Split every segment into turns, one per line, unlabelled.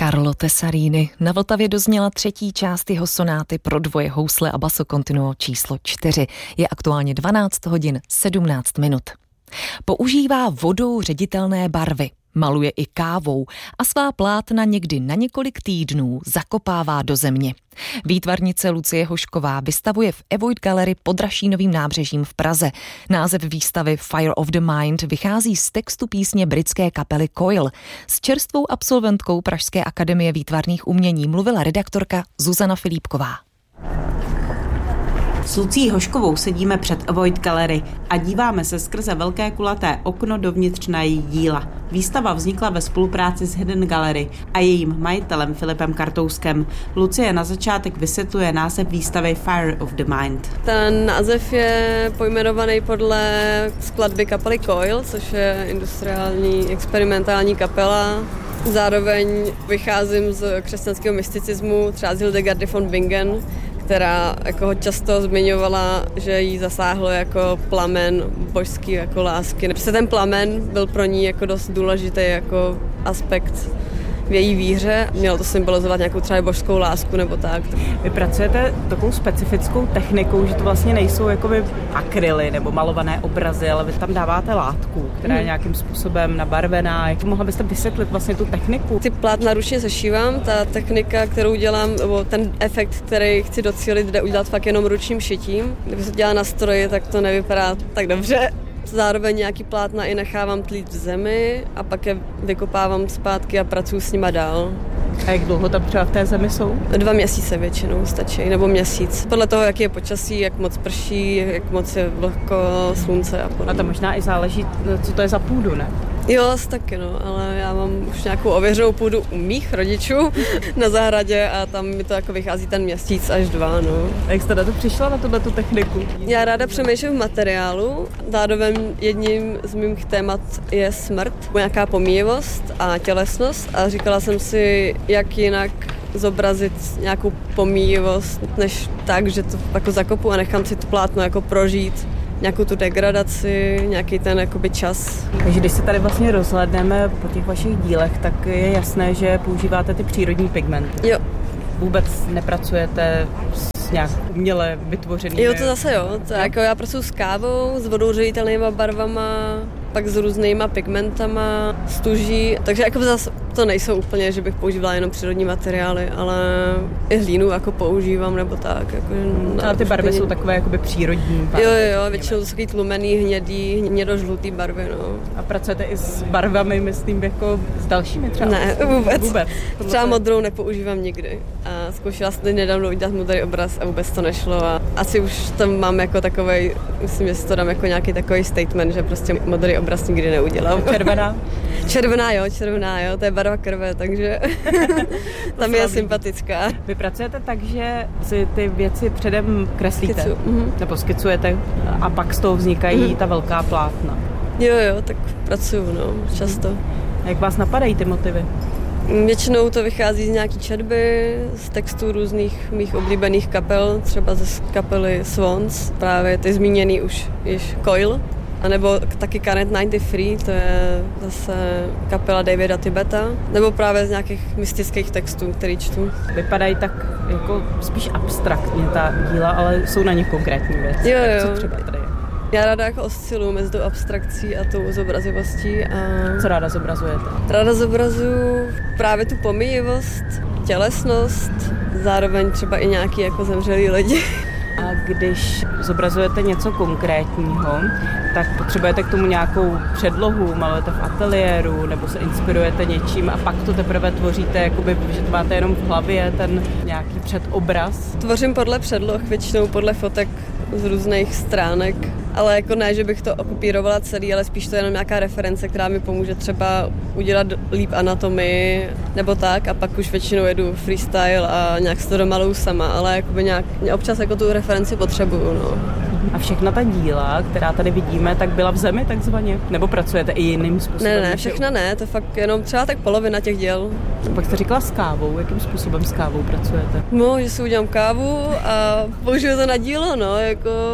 Carlo Tessarini. Na Vltavě dozněla třetí část jeho sonáty pro dvoje housle a basso continuo číslo 4. Je aktuálně 12 hodin 17 minut. Používá vodou ředitelné barvy, maluje i kávou a svá plátna někdy na několik týdnů zakopává do země. Výtvarnice Lucie Hošková vystavuje v Evoid Gallery pod Rašínovým nábřežím v Praze. Název výstavy Fire of the Mind vychází z textu písně britské kapely Coil. S čerstvou absolventkou Pražské akademie výtvarných umění mluvila redaktorka Zuzana Filipková.
S Lucí Hoškovou sedíme před Evoid Gallery a díváme se skrze velké kulaté okno dovnitř na její díla. Výstava vznikla ve spolupráci s Hidden Gallery a jejím majitelem Filipem Kartouskem. Lucie na začátek vysvětluje název výstavy Fire of the Mind.
Ten název je pojmenovaný podle skladby kapely Coil, což je industriální experimentální kapela. Zároveň vycházím z křesťanského mysticismu, třeba z Hildegardy von Bingen, která jako často zmiňovala, že jí zasáhlo jako plamen božský jako lásky. Prostě ten plamen byl pro ní jako dost důležitý jako aspekt v její víře. Mělo to symbolizovat nějakou třeba božskou lásku nebo tak.
Vy pracujete takovou specifickou technikou, že to vlastně nejsou jakoby akryly nebo malované obrazy, ale vy tam dáváte látku, která je nějakým způsobem nabarvená. Jak mohla byste vysvětlit vlastně tu techniku?
Ty plátna ručně sešívám, ta technika, kterou dělám, nebo ten efekt, který chci docílit, jde udělat fakt jenom ručním šitím. Kdyby se dělá na stroji, tak to nevypadá tak dobře. Zároveň nějaký plátna i nechávám tlít v zemi a pak je vykopávám zpátky a pracuji s nima dál.
A jak dlouho tam třeba v té zemi jsou?
2 měsíce většinou stačí, nebo měsíc. Podle toho, jaký je počasí, jak moc prší, jak moc je vlhko, slunce a podobně.
A to možná i záleží, co to je za půdu, ne?
Jo, taky no, ale já mám už nějakou ověřenou půdu u mých rodičů na zahradě a tam mi to jako vychází ten měsíc až 2, no.
A jak jste na to přišla, na tuto techniku?
Já ráda přemýšlím v materiálu, zároveň jedním z mých témat je smrt, nějaká pomíjivost a tělesnost a říkala jsem si, jak jinak zobrazit nějakou pomíjivost, než tak, že to jako zakopu a nechám si to plátno jako prožít. Nějakou tu degradaci, nějaký ten jakoby čas.
Takže když se tady vlastně rozhlédneme po těch vašich dílech, tak je jasné, že používáte ty přírodní pigmenty.
Jo.
Vůbec nepracujete s nějak uměle vytvořenými...
Jo, to zase jo. To jako já pracuji s kávou, s vodou ředitelnýma barvama, pak s různýma pigmentama, s tuží. Takže jako zase to nejsou úplně, že bych používala jenom přírodní materiály, ale i hlínu jako používám nebo tak. Jako,
ale ty barvy jsou takové jakoby přírodní barvy.
Jo, většinou to jsou takový tlumený, hnědý, hnědožlutý barvy, no.
A pracujete i s barvami, myslím, jako s dalšími třeba?
Ne, vůbec. Třeba modrou nepoužívám nikdy. A zkoušela jsem nedávno udělat modrý obraz a vůbec to nešlo. A asi už tam mám jako takovej, myslím, že si to dám jako nějaký takový statement, že prostě modrý obraz nikdy neudělám.
Červená?
Červená, jo, to je barva krve, takže tam je sympatická.
Vy pracujete tak, že si ty věci předem kreslíte? Nebo skicujete a pak z toho vznikají ta velká plátna?
Jo, tak pracuju, no, často.
A jak vás napadají ty motivy?
Většinou to vychází z nějaký četby, z textů různých mých oblíbených kapel, třeba ze kapely Swans, právě ty zmíněný už již Coil, anebo taky Canet 93, to je zase kapela Davida Tibeta, nebo právě z nějakých mystických textů, který čtu.
Vypadají tak jako spíš abstraktně ta díla, ale jsou na nich konkrétní věci.
Jo.
Co třeba tady?
Já ráda jako osciluji mezi tou abstrakcí a tou zobrazivostí. A
co ráda zobrazujete?
Ráda zobrazuju právě tu pomíjivost, tělesnost, zároveň třeba i nějaký jako zemřelý lidi.
A když zobrazujete něco konkrétního, tak potřebujete k tomu nějakou předlohu, malujete v ateliéru, nebo se inspirujete něčím a pak to teprve tvoříte, jakoby, že to máte jenom v hlavě, ten nějaký předobraz?
Tvořím podle předloh, většinou podle fotek z různých stránek, ale jako ne, že bych to okupírovala celý, ale spíš to je jenom nějaká reference, která mi pomůže třeba udělat líp anatomii nebo tak a pak už většinou jedu freestyle a nějak se to domaluju sama, ale jakoby nějak, občas jako tu referenci potřebuju, no.
A všechna ta díla, která tady vidíme, tak byla v zemi takzvaně? Nebo pracujete i jiným způsobem?
Ne, všechna ne, to fakt jenom třeba tak polovina těch děl.
A pak jste říkala s kávou, jakým způsobem s kávou pracujete?
No, že si udělám kávu a použiju to na dílo, no, jako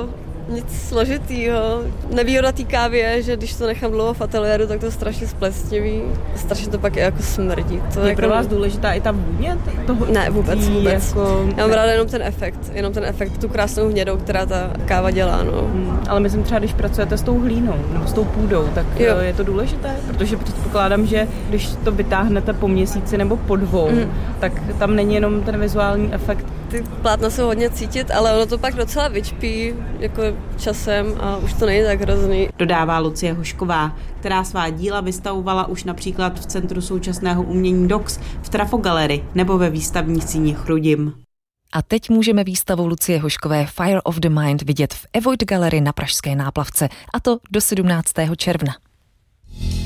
Nic složitýho. Nevýhoda té kávy je, že když to nechám dlouho v ateliéru, tak to strašně splesniví. Strašně to pak i jako smrdí. To
je
jako...
pro vás důležitá i ta vůně toho?
Ne, vůbec.
Jako...
Já mám ráda jenom ten efekt, tu krásnou hnědou, která ta káva dělá. No.
Ale myslím třeba, když pracujete s tou hlínou nebo s tou půdou, tak je to důležité, protože předpokládám, že když to vytáhnete po měsíci nebo po 2, tak tam není jenom ten vizuální efekt.
Ty plátna jsou hodně cítit, ale ono to pak docela vyčpí jako časem a už to není tak hrozný.
Dodává Lucie Hošková, která svá díla vystavovala už například v Centru současného umění DOX, v Trafo Gallery nebo ve výstavní síni Chrudim.
A teď můžeme výstavu Lucie Hoškové Fire of the Mind vidět v Evoid Gallery na Pražské Náplavce, a to do 17. června.